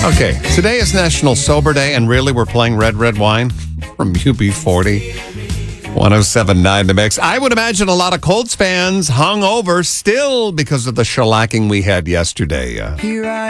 Okay, today is National Sober Day, and really, we're playing Red Red Wine from UB40. 107.9 The Mix. I would imagine a lot of Colts fans hung over still because of the shellacking we had yesterday.